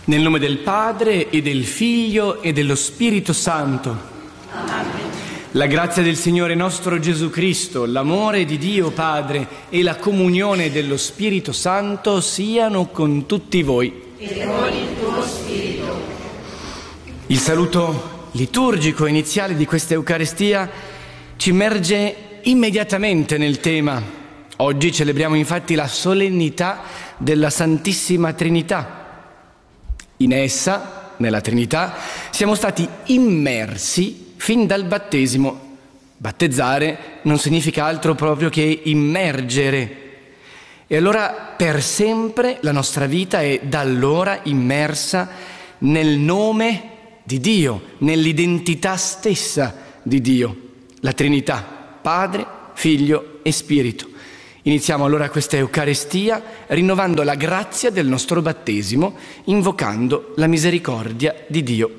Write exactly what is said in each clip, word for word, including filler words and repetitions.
Nel nome del Padre e del Figlio e dello Spirito Santo. Amen. La grazia del Signore nostro Gesù Cristo, l'amore di Dio Padre e la comunione dello Spirito Santo siano con tutti voi. E con il tuo spirito. Il saluto liturgico iniziale di questa Eucaristia ci immerge immediatamente nel tema. Oggi celebriamo infatti la solennità della Santissima Trinità. In essa, nella Trinità, siamo stati immersi fin dal battesimo. Battezzare non significa altro proprio che immergere. E allora per sempre la nostra vita è da allora immersa nel nome di Dio, nell'identità stessa di Dio, la Trinità, Padre, Figlio e Spirito. Iniziamo allora questa Eucaristia rinnovando la grazia del nostro battesimo, invocando la misericordia di Dio.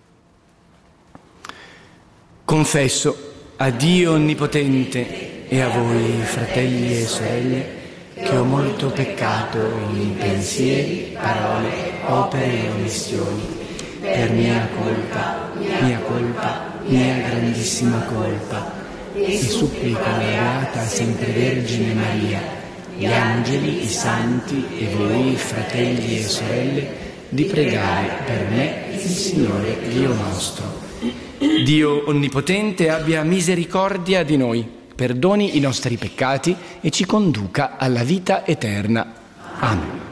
Confesso a Dio Onnipotente e a voi, fratelli e sorelle, che ho molto peccato in pensieri, parole, opere e omissioni, per mia colpa, mia colpa, mia grandissima colpa. E supplico la Beata Sempre Vergine Maria, gli angeli, i santi e voi, fratelli e sorelle, di pregare per me il Signore Dio nostro. Dio Onnipotente abbia misericordia di noi, perdoni i nostri peccati e ci conduca alla vita eterna. Amen.